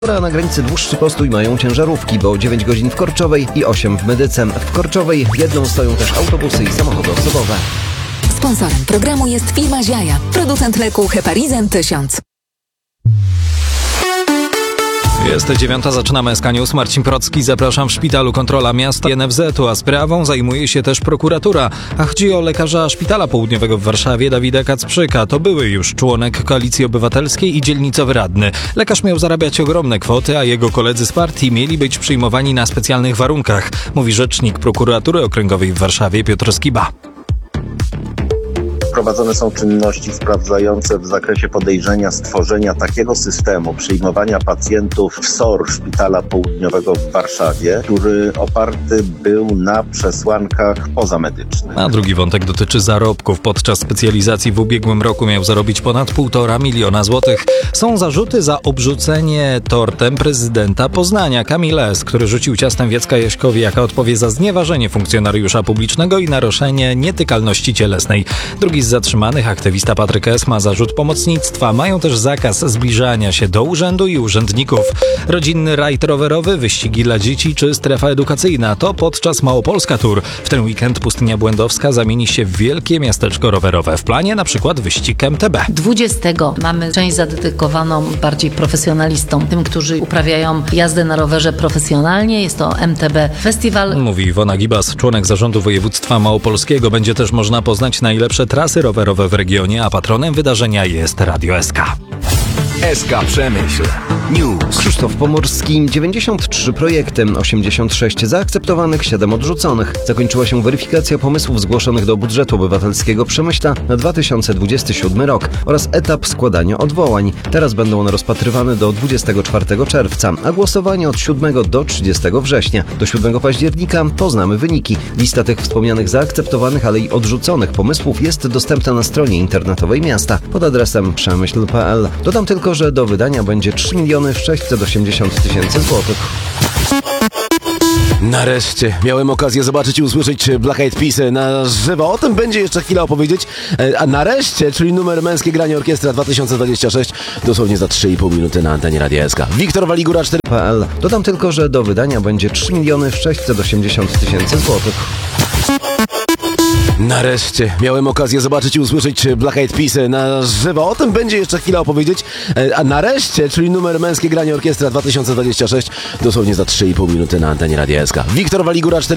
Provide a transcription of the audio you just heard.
Na granicy dłuższy postój mają ciężarówki, bo 9 godzin w Korczowej i 8 w Medyce. W Korczowej jedną stoją też autobusy i samochody osobowe. Sponsorem programu jest firma Ziaja, producent leku Heparizen 1000. Jest 9:00, zaczynamy SK News. Marcin Procki, zapraszam. W szpitalu kontrola miasta NFZ-u, a sprawą zajmuje się też prokuratura. A chodzi o lekarza Szpitala Południowego w Warszawie, Dawida Kacprzyka. To były już członek Koalicji Obywatelskiej i dzielnicowy radny. Lekarz miał zarabiać ogromne kwoty, a jego koledzy z partii mieli być przyjmowani na specjalnych warunkach, mówi rzecznik prokuratury okręgowej w Warszawie Piotr Skiba. Prowadzone są czynności sprawdzające w zakresie podejrzenia stworzenia takiego systemu przyjmowania pacjentów w SOR Szpitala Południowego w Warszawie, który oparty był na przesłankach pozamedycznych. A drugi wątek dotyczy zarobków. Podczas specjalizacji w ubiegłym roku miał zarobić ponad 1,5 miliona złotych. Są zarzuty za obrzucenie tortem prezydenta Poznania Kamila S., który rzucił ciastem Wiecka Jaśkowi, jaka odpowie za znieważenie funkcjonariusza publicznego i naruszenie nietykalności cielesnej. Drugi z zatrzymanych, aktywista Patryk S., ma zarzut pomocnictwa. Mają też zakaz zbliżania się do urzędu i urzędników. Rodzinny rajd rowerowy, wyścigi dla dzieci czy strefa edukacyjna to podczas Małopolska Tour. W ten weekend Pustynia Błędowska zamieni się w wielkie miasteczko rowerowe. W planie na przykład wyścig MTB. 20 mamy część zadedykowaną bardziej profesjonalistom, tym, którzy uprawiają jazdę na rowerze profesjonalnie. Jest to MTB Festiwal. Mówi Iwona Gibas, członek zarządu województwa małopolskiego. Będzie też można poznać najlepsze trasy rowerowe w regionie, a patronem wydarzenia jest Radio SK. SK Przemyśl News. Krzysztof Pomorski. 93 projekty, 86 zaakceptowanych, 7 odrzuconych. Zakończyła się weryfikacja pomysłów zgłoszonych do budżetu obywatelskiego Przemyśla na 2027 rok oraz etap składania odwołań. Teraz będą one rozpatrywane do 24 czerwca, a głosowanie od 7 do 30 września. Do 7 października poznamy wyniki. Lista tych wspomnianych zaakceptowanych, ale i odrzuconych pomysłów jest dostępna na stronie internetowej miasta pod adresem przemyśl.pl. Dodam tylko, że do wydania będzie 3 680 000 złotych. Nareszcie miałem okazję zobaczyć i usłyszeć Black Eyed Peas na żywo. O tym będzie jeszcze chwilę opowiedzieć. A nareszcie, czyli numer Męskie Granie Orkiestra 2026, dosłownie za 3,5 minuty na antenie Radia SK. Wiktor Waligura 4.pl. Dodam tylko, że do wydania będzie 3 680 000 złotych. Nareszcie miałem okazję zobaczyć i usłyszeć Black Eyed Peas na żywo. O tym będzie jeszcze chwilę opowiedzieć. A nareszcie, czyli numer Męskie Granie Orkiestra 2026, dosłownie za 3,5 minuty na antenie Radia SK. Wiktor Waligura 4.